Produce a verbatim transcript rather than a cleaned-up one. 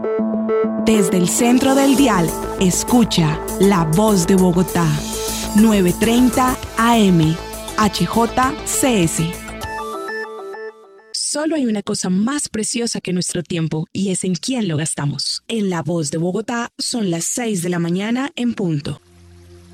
Desde el centro del dial, escucha La Voz de Bogotá, novecientos treinta A M, H J C S. Solo hay una cosa más preciosa que nuestro tiempo y es en quién lo gastamos. En La Voz de Bogotá son las seis de la mañana en punto.